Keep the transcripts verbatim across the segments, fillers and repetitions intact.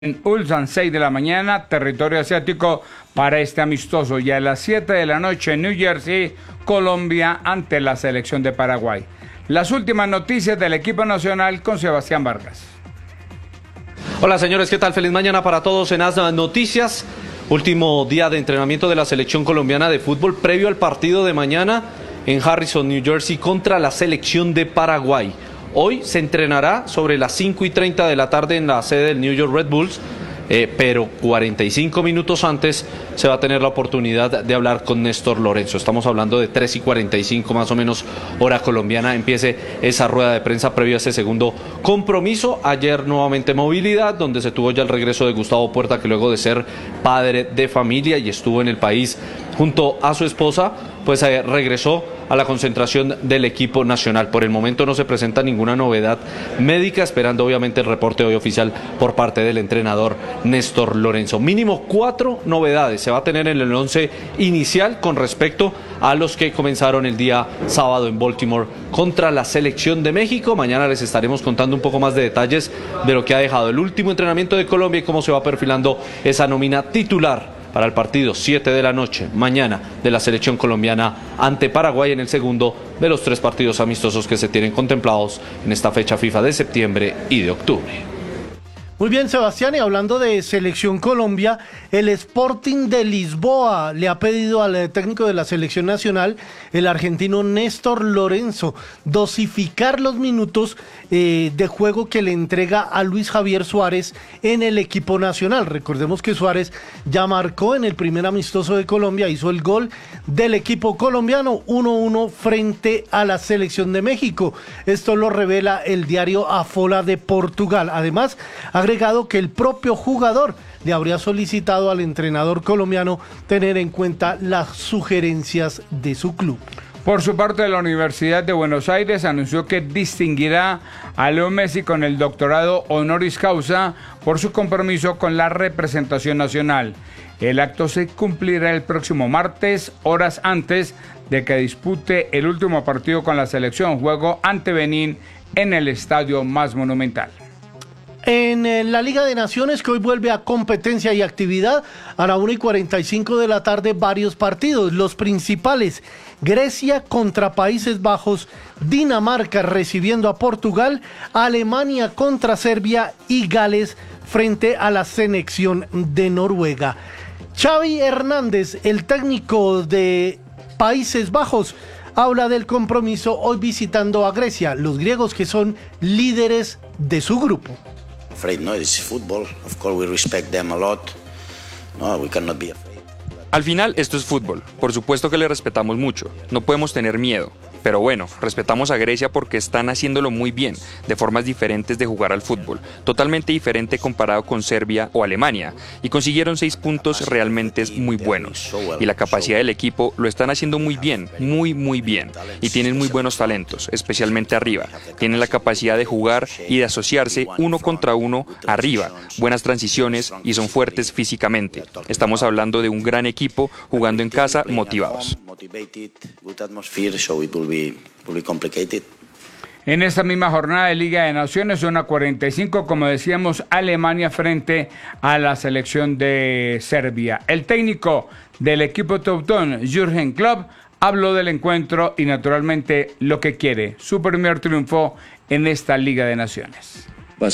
En Ulsan, seis de la mañana, territorio asiático para este amistoso. Y a las siete de la noche en New Jersey, Colombia ante la selección de Paraguay. Las últimas noticias del equipo nacional con Sebastián Vargas. Hola señores, ¿qué tal? Feliz mañana para todos en ASNA Noticias. Último día de entrenamiento de la selección colombiana de fútbol previo al partido de mañana en Harrison, New Jersey contra la selección de Paraguay. Hoy se entrenará sobre las cinco y treinta de la tarde en la sede del New York Red Bulls, eh, pero cuarenta y cinco minutos antes se va a tener la oportunidad de hablar con Néstor Lorenzo. Estamos hablando de tres y cuarenta y cinco más o menos hora colombiana, empiece esa rueda de prensa previo a ese segundo compromiso. Ayer nuevamente movilidad, donde se tuvo ya el regreso de Gustavo Puerta, que luego de ser padre de familia y estuvo en el país junto a su esposa, pues eh, regresó a la concentración del equipo nacional. Por el momento no se presenta ninguna novedad médica, esperando obviamente el reporte hoy oficial por parte del entrenador Néstor Lorenzo. Mínimo cuatro novedades se va a tener en el once inicial con respecto a los que comenzaron el día sábado en Baltimore contra la selección de México. Mañana les estaremos contando un poco más de detalles de lo que ha dejado el último entrenamiento de Colombia y cómo se va perfilando esa nómina titular para el partido siete de la noche, mañana, de la selección colombiana ante Paraguay en el segundo de los tres partidos amistosos que se tienen contemplados en esta fecha FIFA de septiembre y de octubre. Muy bien, Sebastián, y hablando de Selección Colombia, el Sporting de Lisboa le ha pedido al técnico de la Selección Nacional, el argentino Néstor Lorenzo, dosificar los minutos eh, de juego que le entrega a Luis Javier Suárez en el equipo nacional. Recordemos que Suárez ya marcó en el primer amistoso de Colombia, hizo el gol del equipo colombiano uno uno frente a la Selección de México. Esto lo revela el diario A Folha de Portugal. Además, agregado que el propio jugador le habría solicitado al entrenador colombiano tener en cuenta las sugerencias de su club. Por su parte, la Universidad de Buenos Aires anunció que distinguirá a Leo Messi con el doctorado honoris causa por su compromiso con la representación nacional. El acto se cumplirá el próximo martes, horas antes de que dispute el último partido con la selección, juego ante Benín en el estadio más monumental. En la Liga de Naciones, que hoy vuelve a competencia y actividad, a la una y cuarenta y cinco de la tarde, varios partidos. Los principales: Grecia contra Países Bajos, Dinamarca recibiendo a Portugal, Alemania contra Serbia y Gales frente a la selección de Noruega. Xavi Hernández, el técnico de Países Bajos, habla del compromiso hoy visitando a Grecia, los griegos que son líderes de su grupo. Afraid, no, it's football. Of course we respect them a lot. No, we cannot be afraid. Al final esto es fútbol, por supuesto que le respetamos mucho, no podemos tener miedo. Pero bueno, respetamos a Grecia porque están haciéndolo muy bien, de formas diferentes de jugar al fútbol, totalmente diferente comparado con Serbia o Alemania, y consiguieron seis puntos realmente muy buenos. Y la capacidad del equipo lo están haciendo muy bien, muy muy bien, y tienen muy buenos talentos, especialmente arriba. Tienen la capacidad de jugar y de asociarse uno contra uno arriba, buenas transiciones y son fuertes físicamente. Estamos hablando de un gran equipo jugando en casa motivados. En esta misma jornada de Liga de Naciones, una cuarenta y cinco, como decíamos, Alemania frente a la selección de Serbia. El técnico del equipo teutón, Jürgen Klopp, habló del encuentro y naturalmente lo que quiere, su primer triunfo en esta Liga de Naciones.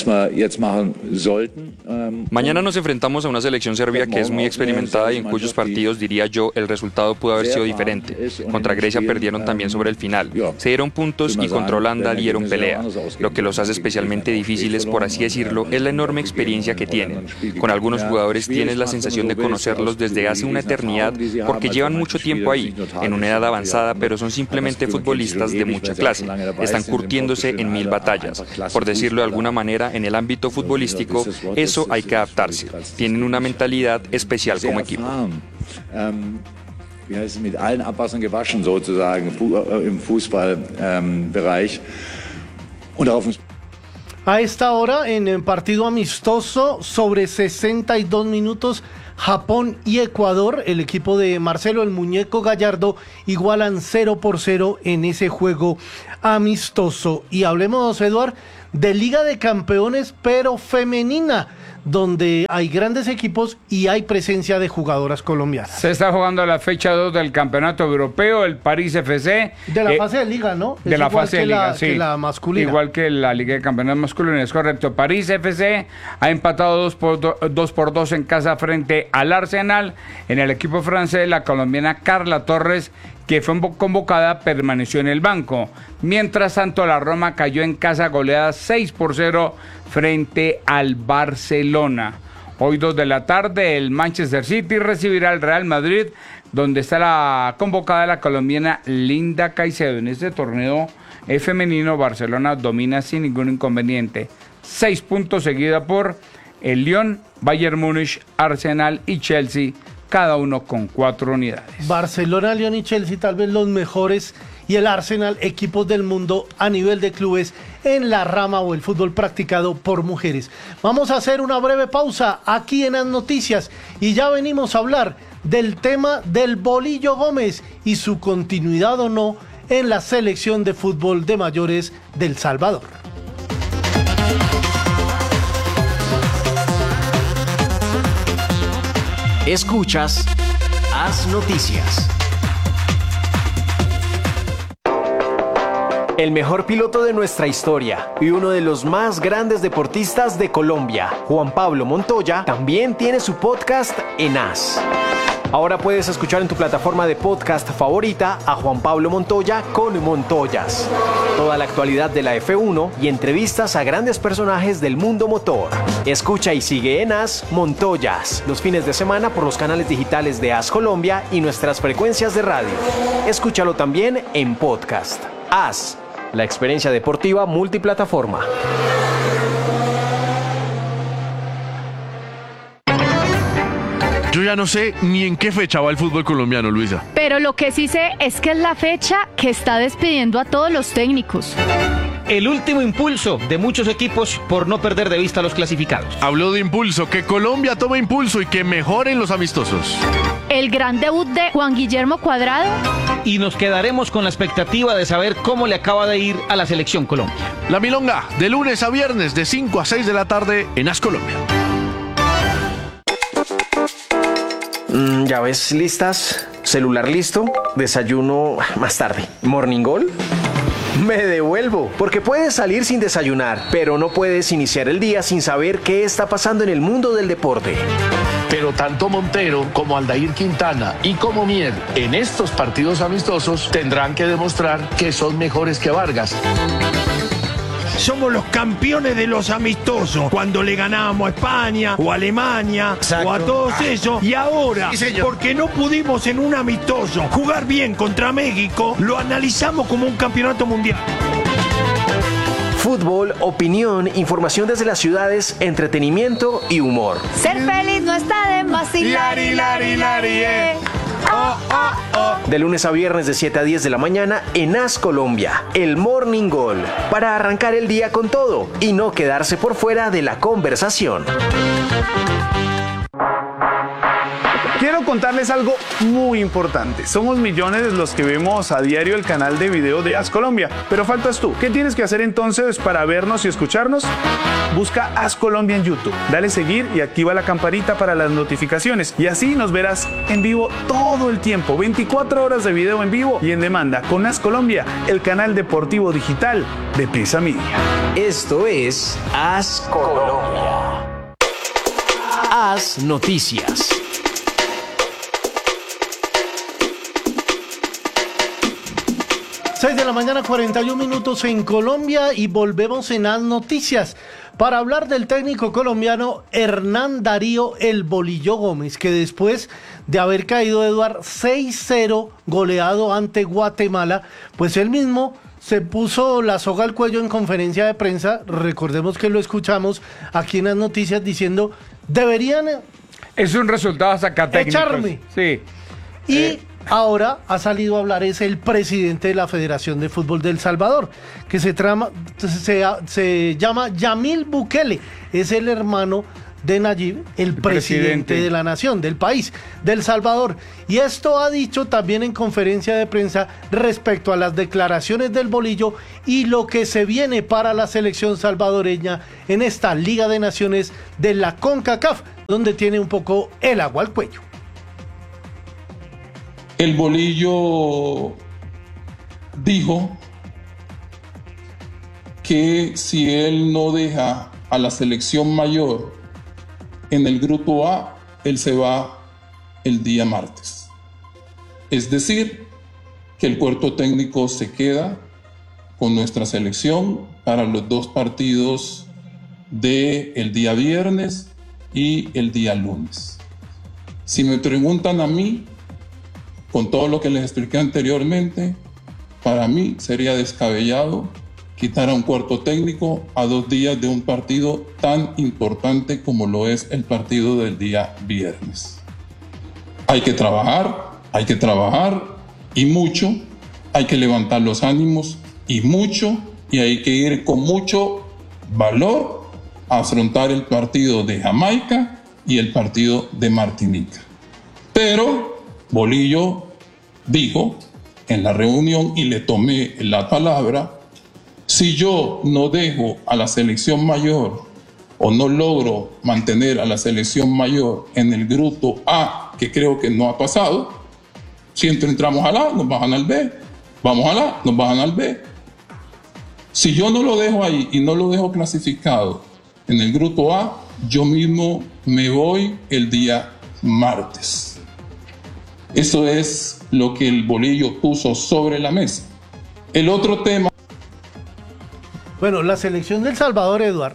Mañana nos enfrentamos a una selección serbia que es muy experimentada y en cuyos partidos, diría yo, el resultado pudo haber sido diferente. Contra Grecia perdieron también sobre el final. Se dieron puntos y contra Holanda dieron pelea. Lo que los hace especialmente difíciles, por así decirlo, es la enorme experiencia que tienen. Con algunos jugadores tienes la sensación de conocerlos desde hace una eternidad porque llevan mucho tiempo ahí, en una edad avanzada, pero son simplemente futbolistas de mucha clase. Están curtiéndose en mil batallas. Por decirlo de alguna manera, en el ámbito futbolístico, eso hay que adaptarse. Tienen una mentalidad especial como equipo. A esta hora, en el partido amistoso, sobre sesenta y dos minutos, Japón y Ecuador, el equipo de Marcelo el Muñeco Gallardo, igualan cero por cero en ese juego amistoso. Y hablemos, Eduard, de Liga de Campeones, pero femenina, donde hay grandes equipos y hay presencia de jugadoras colombianas. Se está jugando la fecha dos del Campeonato Europeo, el París F C. De la eh, fase de liga, ¿no? De es la igual fase que de liga, la, sí. que la masculina. Igual que la Liga de Campeonatos Masculinos, es correcto. París F C ha empatado dos por, do, dos por dos en casa frente al Arsenal. En el equipo francés, la colombiana Carla Torres, que fue convocada, permaneció en el banco. Mientras tanto, la Roma cayó en casa goleada seis por cero frente al Barcelona. Hoy dos de la tarde, el Manchester City recibirá al Real Madrid, donde está la convocada la colombiana Linda Caicedo. En este torneo femenino, Barcelona domina sin ningún inconveniente. Seis puntos, seguida por el Lyon, Bayern Múnich, Arsenal y Chelsea, cada uno con cuatro unidades. Barcelona, Lyon y Chelsea, tal vez los mejores, y el Arsenal, equipos del mundo a nivel de clubes en la rama o el fútbol practicado por mujeres. Vamos a hacer una breve pausa aquí en las noticias y ya venimos a hablar del tema del Bolillo Gómez y su continuidad o no en la selección de fútbol de mayores del Salvador. Escuchas Haz Noticias. El mejor piloto de nuestra historia y uno de los más grandes deportistas de Colombia, Juan Pablo Montoya, también tiene su podcast en Haz. Ahora puedes escuchar en tu plataforma de podcast favorita a Juan Pablo Montoya con Montoyas. Toda la actualidad de la F uno y entrevistas a grandes personajes del mundo motor. Escucha y sigue en Haz Montoyas los fines de semana por los canales digitales de Haz Colombia y nuestras frecuencias de radio. Escúchalo también en podcast. Haz, la experiencia deportiva multiplataforma. Yo ya no sé ni en qué fecha va el fútbol colombiano, Luisa. Pero lo que sí sé es que es la fecha que está despidiendo a todos los técnicos. El último impulso de muchos equipos por no perder de vista a los clasificados. Habló de impulso, que Colombia tome impulso y que mejoren los amistosos. El gran debut de Juan Guillermo Cuadrado. Y nos quedaremos con la expectativa de saber cómo le acaba de ir a la selección Colombia. La Milonga, de lunes a viernes, de cinco a seis de la tarde en Haz Colombia. Mm, ¿Ya ves listas? ¿Celular listo? ¿Desayuno más tarde? ¿Morning Goal? Me devuelvo, porque puedes salir sin desayunar, pero no puedes iniciar el día sin saber qué está pasando en el mundo del deporte. Pero tanto Montero como Aldair Quintana y como Mier en estos partidos amistosos tendrán que demostrar que son mejores que Vargas. Somos los campeones de los amistosos, cuando le ganábamos a España o a Alemania. Exacto. O a todos ah. ellos. Y ahora, sí, porque no pudimos en un amistoso jugar bien contra México, lo analizamos como un campeonato mundial. Fútbol, opinión, información desde las ciudades, entretenimiento y humor. Ser feliz no está de más. Hilari, hilari, hilari, eh. Oh, oh, oh. De lunes a viernes de siete a diez de la mañana en Haz Colombia, el Morning Goal, para arrancar el día con todo y no quedarse por fuera de la conversación. Quiero contarles algo muy importante. Somos millones los que vemos a diario el canal de video de Haz Colombia, pero faltas tú. ¿Qué tienes que hacer entonces para vernos y escucharnos? Busca Haz Colombia en YouTube, dale seguir y activa la campanita para las notificaciones y así nos verás en vivo todo el tiempo, veinticuatro horas de video en vivo y en demanda con Haz Colombia, el canal deportivo digital de Prisa Media. Esto es Haz Colombia. Haz Noticias. seis de la mañana, cuarenta y un minutos en Colombia y volvemos en Haz Noticias para hablar del técnico colombiano Hernán Darío El Bolillo Gómez, que después de haber caído, Eduard, seis cero goleado ante Guatemala, pues él mismo se puso la soga al cuello en conferencia de prensa. Recordemos que lo escuchamos aquí en Haz Noticias diciendo, deberían... Es un resultado hasta acá técnicos. Echarme. Sí. Y... Eh. Ahora ha salido a hablar es el presidente de la Federación de Fútbol de El Salvador, que se, trama, se, se llama Yamil Bukele, es el hermano de Nayib, el, el presidente, presidente de la nación, del país, del Salvador. Y esto ha dicho también en conferencia de prensa respecto a las declaraciones del Bolillo y lo que se viene para la selección salvadoreña en esta Liga de Naciones de la CONCACAF, donde tiene un poco el agua al cuello. El Bolillo dijo que si él no deja a la selección mayor en el grupo A, él se va el día martes. Es decir, que el cuerpo técnico se queda con nuestra selección para los dos partidos del día viernes y el día lunes. Si me preguntan a mí, con todo lo que les expliqué anteriormente, para mí sería descabellado quitar a un cuerpo técnico a dos días de un partido tan importante como lo es el partido del día viernes. Hay que trabajar, hay que trabajar y mucho, hay que levantar los ánimos y mucho, y hay que ir con mucho valor a afrontar el partido de Jamaica y el partido de Martinica. Pero Bolillo dijo en la reunión, y le tomé la palabra, si yo no dejo a la selección mayor o no logro mantener a la selección mayor en el grupo A, que creo que no ha pasado, si entramos al A, nos bajan al B, vamos al A, nos bajan al B. Si yo no lo dejo ahí y no lo dejo clasificado en el grupo A, yo mismo me voy el día martes. Eso es lo que el Bolillo puso sobre la mesa. El otro tema... Bueno, la selección del Salvador, Eduard,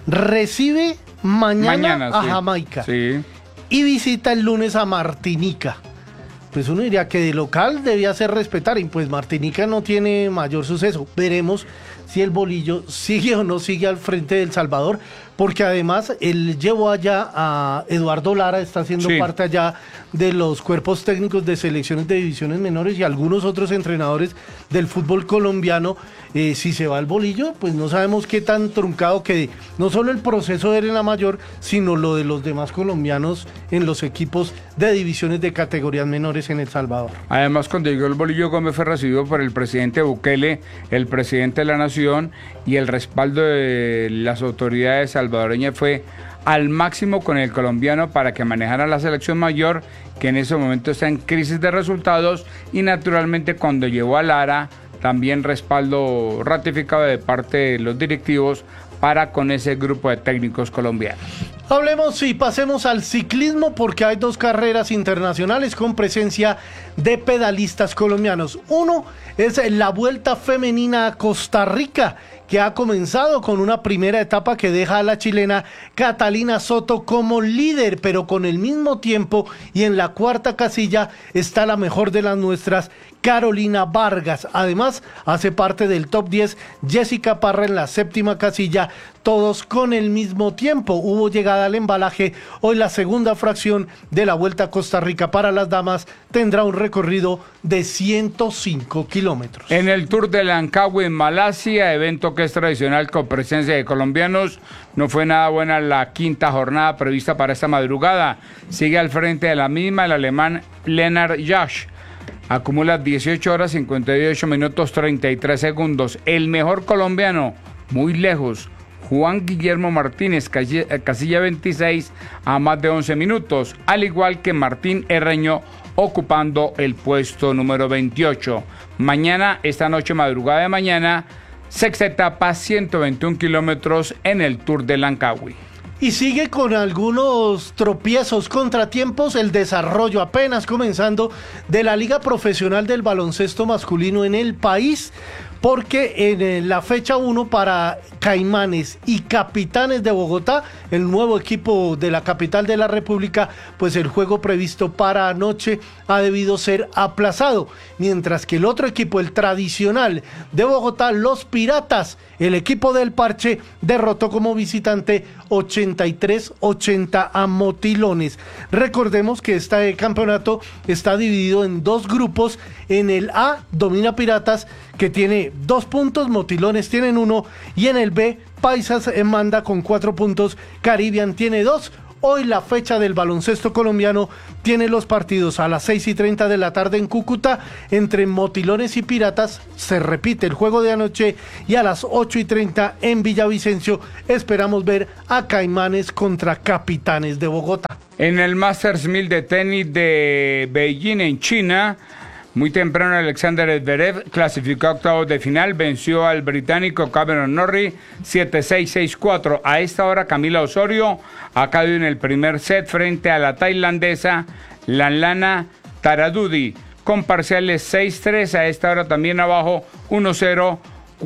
recibe mañana, mañana a sí. Jamaica sí. y visita el lunes a Martinica. Pues uno diría que de local debía ser respetar, y pues Martinica no tiene mayor suceso. Veremos si el Bolillo sigue o no sigue al frente del Salvador, porque además él llevó allá a Eduardo Lara, está haciendo sí. parte allá de los cuerpos técnicos de selecciones de divisiones menores y algunos otros entrenadores del fútbol colombiano. Eh, si se va el Bolillo, pues no sabemos qué tan truncado quede, no solo el proceso de él en la mayor, sino lo de los demás colombianos en los equipos de divisiones de categorías menores en El Salvador. Además, cuando llegó el Bolillo Gómez fue recibido por el presidente Bukele, el presidente de la Nación, y el respaldo de las autoridades salvadoreñas fue al máximo con el colombiano para que manejara la selección mayor, que en ese momento está en crisis de resultados, y naturalmente cuando llegó a Lara, también respaldo ratificado de parte de los directivos para con ese grupo de técnicos colombianos. Hablemos y pasemos al ciclismo, porque hay dos carreras internacionales con presencia de pedalistas colombianos. Uno es la Vuelta Femenina a Costa Rica, que ha comenzado con una primera etapa que deja a la chilena Catalina Soto como líder, pero con el mismo tiempo y en la cuarta casilla está la mejor de las nuestras, Carolina Vargas. Además, hace parte del top diez Jessica Parra en la séptima casilla, todos con el mismo tiempo. Hubo llegada al embalaje. Hoy la segunda fracción de la Vuelta a Costa Rica para las damas tendrá un recorrido de ciento cinco kilómetros. En el Tour de Langkawi en Malasia, evento que es tradicional con presencia de colombianos, no fue nada buena la quinta jornada prevista para esta madrugada. Sigue al frente de la misma el alemán Lennart Jasch. Acumula dieciocho horas, cincuenta y ocho minutos, treinta y tres segundos. El mejor colombiano, muy lejos, Juan Guillermo Martínez, casilla veintiséis, a más de once minutos, al igual que Martín Herreño, ocupando el puesto número veintiocho. Mañana, esta noche, madrugada de mañana, sexta etapa, ciento veintiún kilómetros en el Tour de Langkawi. Y sigue con algunos tropiezos, contratiempos, el desarrollo apenas comenzando de la Liga Profesional del Baloncesto Masculino en el país, porque en la fecha uno para Caimanes y Capitanes de Bogotá, el nuevo equipo de la capital de la República, pues el juego previsto para anoche ha debido ser aplazado, mientras que el otro equipo, el tradicional de Bogotá, los Piratas, el equipo del Parche, derrotó como visitante ochenta y tres ochenta a Motilones. Recordemos que este campeonato está dividido en dos grupos. En el A domina Piratas, que tiene dos puntos, Motilones tienen uno, y en el B Paisas en manda con cuatro puntos, Caribbean tiene dos. Hoy la fecha del baloncesto colombiano tiene los partidos a las seis y treinta de la tarde en Cúcuta entre Motilones y Piratas, se repite el juego de anoche, y a las ocho y treinta en Villavicencio esperamos ver a Caimanes contra Capitanes de Bogotá. En el Masters mil de tenis de Beijing en China, muy temprano Alexander Zverev clasificó a octavos de final, venció al británico Cameron Norrie siete seis, seis cuatro. A esta hora Camila Osorio ha caído en el primer set frente a la tailandesa Lanlana Taradudi con parciales seis tres. A esta hora también abajo uno cero,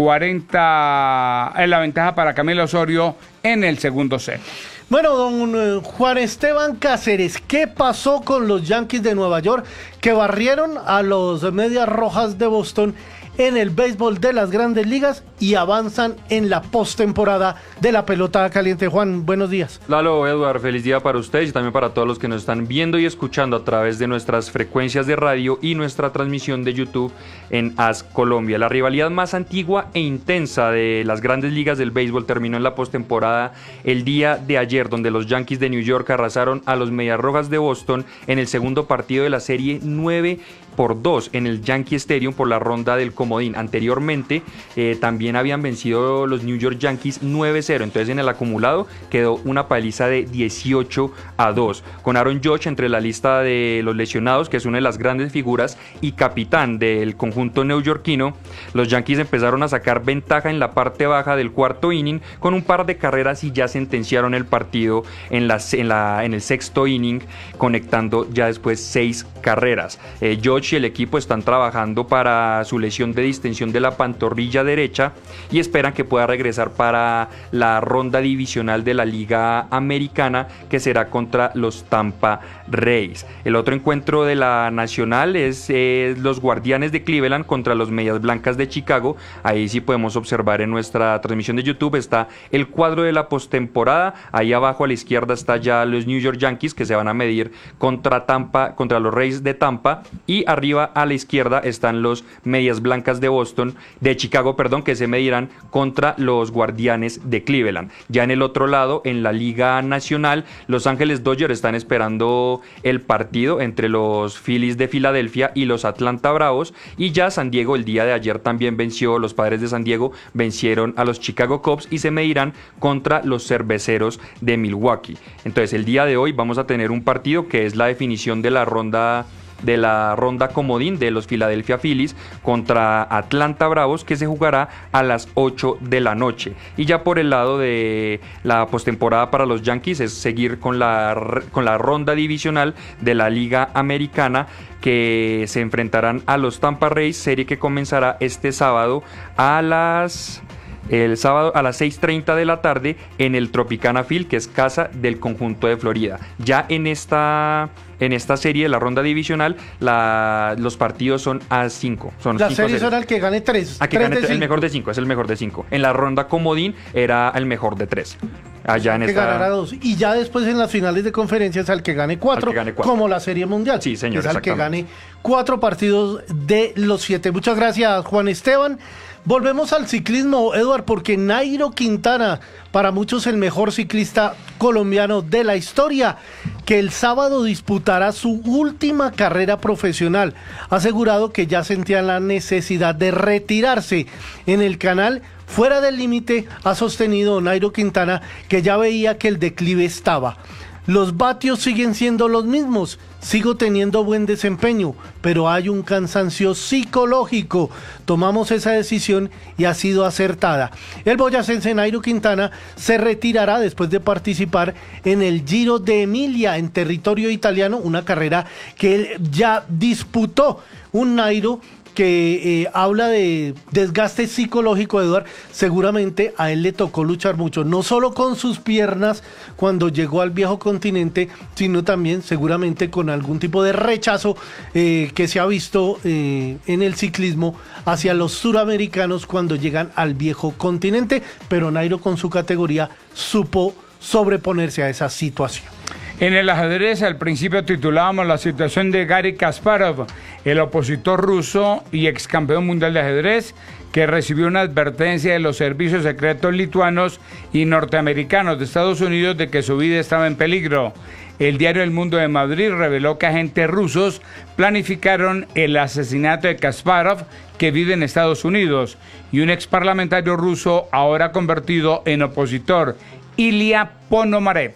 cuarenta en la ventaja para Camila Osorio en el segundo set. Bueno, don Juan Esteban Cáceres, ¿qué pasó con los Yankees de Nueva York que barrieron a los Medias Rojas de Boston en el béisbol de las Grandes Ligas y avanzan en la postemporada de la pelota caliente? Juan, buenos días. Lalo, Eduard, feliz día para ustedes y también para todos los que nos están viendo y escuchando a través de nuestras frecuencias de radio y nuestra transmisión de YouTube en A S Colombia. La rivalidad más antigua e intensa de las Grandes Ligas del béisbol terminó en la postemporada el día de ayer, donde los Yankees de New York arrasaron a los Medias Rojas de Boston en el segundo partido de la serie nueve por dos en el Yankee Stadium por la ronda del comodín. Anteriormente eh, también habían vencido los New York Yankees nueve cero, entonces en el acumulado quedó una paliza de dieciocho a dos, con Aaron Judge entre la lista de los lesionados, que es una de las grandes figuras y capitán del conjunto neoyorquino. Los Yankees empezaron a sacar ventaja en la parte baja del cuarto inning con un par de carreras y ya sentenciaron el partido en, la, en, la, en el sexto inning, conectando ya después seis carreras. Eh, Judge y el equipo están trabajando para su lesión de distensión de la pantorrilla derecha y esperan que pueda regresar para la ronda divisional de la Liga Americana, que será contra los Tampa Rays. El otro encuentro de la Nacional es eh, los Guardianes de Cleveland contra los Medias Blancas de Chicago. Ahí sí podemos observar en nuestra transmisión de YouTube está el cuadro de la postemporada. Ahí abajo a la izquierda está ya los New York Yankees, que se van a medir contra Tampa, contra los Rays de Tampa, y arriba a la izquierda están los Medias Blancas de Boston, de Chicago, perdón, que se medirán contra los Guardianes de Cleveland. Ya en el otro lado, en la Liga Nacional, Los Ángeles Dodgers están esperando el partido entre los Phillies de Filadelfia y los Atlanta Bravos, y ya San Diego el día de ayer también venció, los Padres de San Diego vencieron a los Chicago Cubs y se medirán contra los Cerveceros de Milwaukee. Entonces el día de hoy vamos a tener un partido que es la definición de la ronda de la ronda comodín de los Philadelphia Phillies contra Atlanta Bravos, que se jugará a las ocho de la noche. Y ya por el lado de la postemporada para los Yankees es seguir con la, con la ronda divisional de la Liga Americana, que se enfrentarán a los Tampa Rays, serie que comenzará este sábado a las... el sábado a las seis treinta de la tarde en el Tropicana Field, que es casa del conjunto de Florida. Ya en esta, en esta serie de la ronda divisional, la, los partidos son a cinco. Son la serie será el que gane tres. A que gane el mejor de cinco, es el mejor de cinco. En la ronda comodín era el mejor de tres. Allá en que esta... ganará dos. Y ya después en las finales de conferencias al que gane cuatro, que gane cuatro. Como la Serie Mundial. Sí, señor. Es al que gane cuatro partidos de los siete. Muchas gracias, Juan Esteban. Volvemos al ciclismo, Eduard, porque Nairo Quintana, para muchos el mejor ciclista colombiano de la historia, que el sábado disputará su última carrera profesional, ha asegurado que ya sentía la necesidad de retirarse. En el canal Fuera del Límite ha sostenido Nairo Quintana que ya veía que el declive estaba. Los vatios siguen siendo los mismos, sigo teniendo buen desempeño, pero hay un cansancio psicológico. Tomamos esa decisión y ha sido acertada. El boyacense Nairo Quintana se retirará después de participar en el Giro de Emilia en territorio italiano, una carrera que él ya disputó. Un Nairo que eh, habla de desgaste psicológico, Eduard. Seguramente a él le tocó luchar mucho, no solo con sus piernas cuando llegó al viejo continente, sino también seguramente con algún tipo de rechazo eh, que se ha visto eh, en el ciclismo hacia los suramericanos cuando llegan al viejo continente, pero Nairo con su categoría supo sobreponerse a esa situación. En el ajedrez, al principio titulábamos la situación de Garry Kasparov, el opositor ruso y ex campeón mundial de ajedrez, que recibió una advertencia de los servicios secretos lituanos y norteamericanos de Estados Unidos de que su vida estaba en peligro. El diario El Mundo de Madrid reveló que agentes rusos planificaron el asesinato de Kasparov, que vive en Estados Unidos, y un exparlamentario ruso ahora convertido en opositor, Ilya Ponomarev.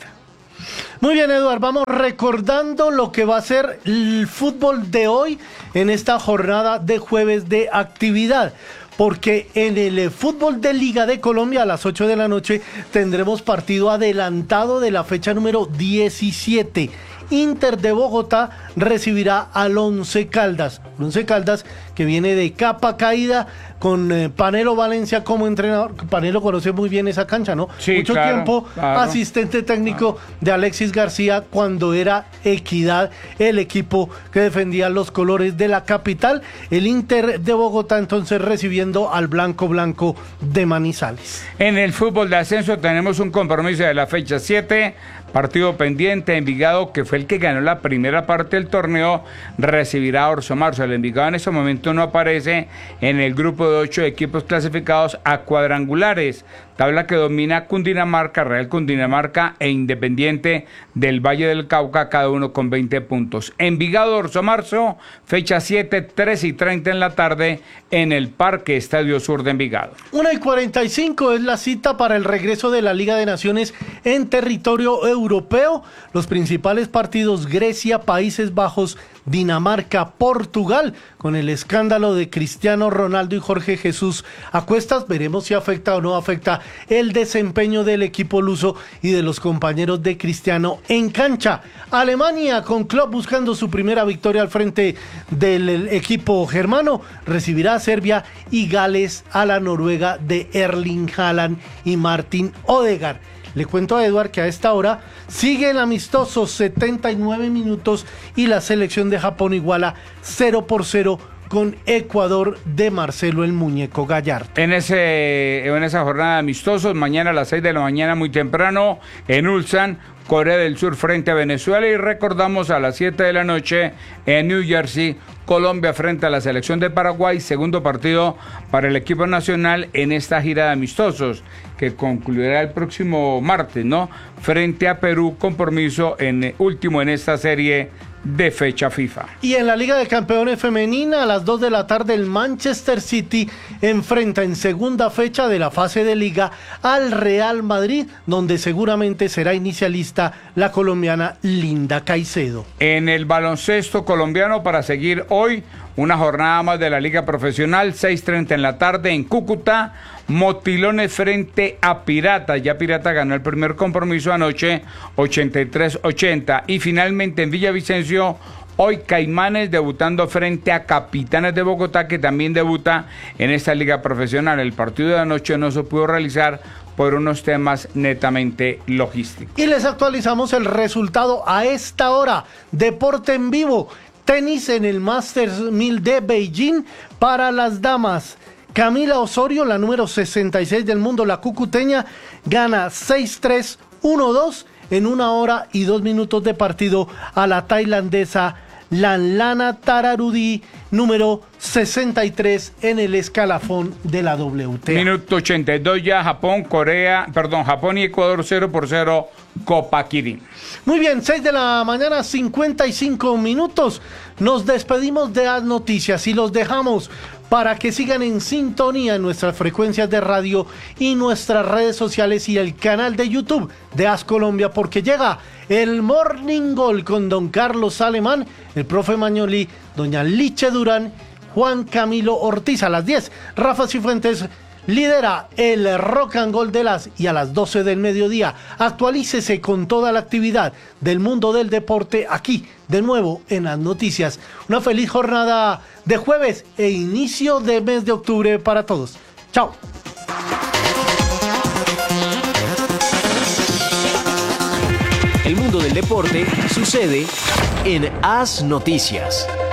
Muy bien, Eduardo, vamos recordando lo que va a ser el fútbol de hoy en esta jornada de jueves de actividad. Porque en el fútbol de Liga de Colombia a las ocho de la noche tendremos partido adelantado de la fecha número diecisiete. Inter de Bogotá recibirá al Once Caldas. Once Caldas que viene de capa caída con eh, Panelo Valencia como entrenador. Panelo conoce muy bien esa cancha, ¿no? Sí, Mucho claro, tiempo claro. asistente técnico de Alexis García cuando era Equidad, el equipo que defendía los colores de la capital. El Inter de Bogotá entonces recibiendo al Blanco Blanco de Manizales. En el fútbol de ascenso tenemos un compromiso de la fecha siete, partido pendiente. Envigado, que fue el que ganó la primera parte del torneo, recibirá a Orso Marzo. El Envigado en este momento no aparece en el grupo de ocho equipos clasificados a cuadrangulares, tabla que domina Cundinamarca, Real Cundinamarca e Independiente del Valle del Cauca, cada uno con veinte puntos. Envigado, Orso Marzo, fecha siete, tres y treinta en la tarde en el Parque Estadio Sur de Envigado. una y cuarenta y cinco es la cita para el regreso de la Liga de Naciones en territorio europeo. Los principales partidos: Grecia, Países Bajos, Dinamarca, Portugal, con el escándalo de Cristiano Ronaldo y Jorge Jesús a cuestas. Veremos si afecta o no afecta el desempeño del equipo luso y de los compañeros de Cristiano en cancha. Alemania, con Klopp buscando su primera victoria al frente del equipo germano, recibirá a Serbia, y Gales a la Noruega de Erling Haaland y Martin Odegaard. Le cuento a Eduard que a esta hora sigue el amistoso, setenta y nueve minutos, y la selección de Japón iguala cero por cero con Ecuador de Marcelo el Muñeco Gallardo. En, ese, en esa jornada de amistosos, mañana a las seis de la mañana, muy temprano, en Ulsan, Corea del Sur frente a Venezuela, y recordamos a las siete de la noche en New Jersey, Colombia frente a la selección de Paraguay, segundo partido para el equipo nacional en esta gira de amistosos, que concluirá el próximo martes, ¿no? Frente a Perú, compromiso en, último en esta serie de fecha FIFA. Y en la Liga de Campeones Femenina, a las dos de la tarde, el Manchester City enfrenta en segunda fecha de la fase de Liga al Real Madrid, donde seguramente será inicialista la colombiana Linda Caicedo. En el baloncesto colombiano, para seguir hoy una jornada más de la Liga Profesional, seis treinta en la tarde en Cúcuta, Motilones frente a Pirata. Ya Pirata ganó el primer compromiso anoche, ochenta y tres ochenta. Y finalmente en Villavicencio, hoy Caimanes debutando frente a Capitanes de Bogotá, que también debuta en esta liga profesional. El partido de anoche no se pudo realizar por unos temas netamente logísticos. Y les actualizamos el resultado a esta hora. Deporte en vivo, tenis en el Masters mil de Beijing para las damas. Camila Osorio, la número sesenta y seis del mundo, la cucuteña, gana seis tres, uno dos en una hora y dos minutos de partido a la tailandesa Lanlana Tararudi, número sesenta y tres en el escalafón de la W T A. Minuto ochenta y dos ya, Japón, Corea, perdón, Japón y Ecuador cero por cero, Copa Kirin. Muy bien, seis de la mañana, cincuenta y cinco minutos. Nos despedimos de las noticias y los dejamos para que sigan en sintonía en nuestras frecuencias de radio y nuestras redes sociales y el canal de YouTube de As Colombia, porque llega el Morning Goal con don Carlos Alemán, el profe Mañoli, doña Liche Durán, Juan Camilo Ortiz. A las diez, Rafa Cifuentes lidera el Rock and Gold de las, y a las doce del mediodía actualícese con toda la actividad del mundo del deporte aquí, de nuevo en las noticias. Una feliz jornada de jueves e inicio de mes de octubre para todos. Chao. El mundo del deporte sucede en As Noticias.